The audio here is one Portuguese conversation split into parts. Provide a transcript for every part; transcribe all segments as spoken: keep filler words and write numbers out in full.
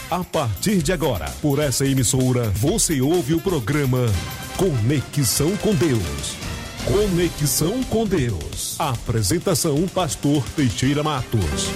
A partir de agora, por essa emissora, você ouve o programa Conexão com Deus. Conexão com Deus. Apresentação, Pastor Teixeira Matos.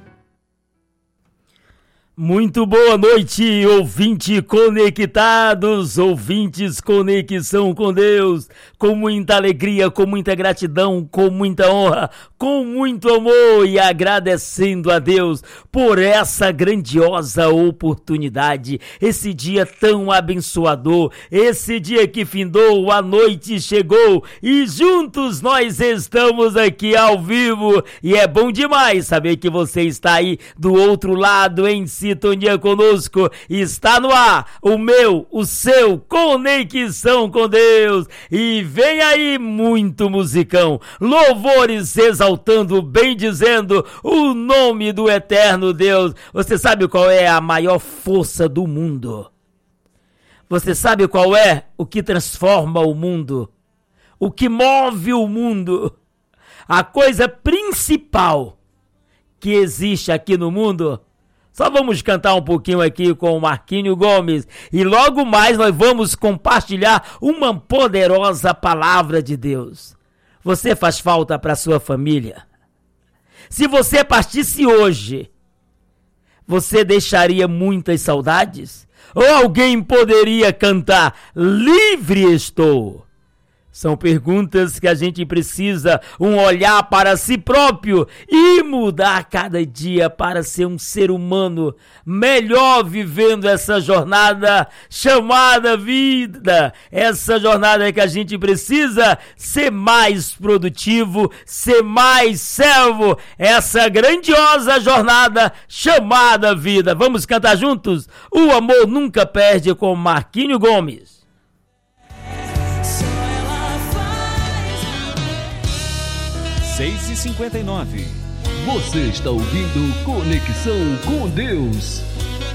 Muito boa noite, ouvinte conectados, ouvintes Conexão com Deus, com muita alegria, com muita gratidão, com muita honra, com muito amor e agradecendo a Deus por essa grandiosa oportunidade, esse dia tão abençoador, esse dia que findou, a noite chegou e juntos nós estamos aqui ao vivo e é bom demais saber que você está aí do outro lado em sintonia conosco. Está no ar o meu, o seu Conexão com Deus e vem aí muito musicão, louvores exaltando, bem dizendo o nome do eterno Deus. Você sabe qual é a maior força do mundo? Você sabe qual é o que transforma o mundo? O que move o mundo? A coisa principal que existe aqui no mundo? Só vamos cantar um pouquinho aqui com o Marquinho Gomes e logo mais nós vamos compartilhar uma poderosa palavra de Deus. Você faz falta para sua família? Se você partisse hoje, você deixaria muitas saudades? Ou alguém poderia cantar livre estou? São perguntas que a gente precisa um olhar para si próprio e mudar cada dia para ser um ser humano melhor vivendo essa jornada chamada vida. Essa jornada que a gente precisa ser mais produtivo, ser mais servo. Essa grandiosa jornada chamada vida. Vamos cantar juntos? O amor nunca perde com Marquinho Gomes. seis e cinquenta e nove. Você está ouvindo Conexão com Deus.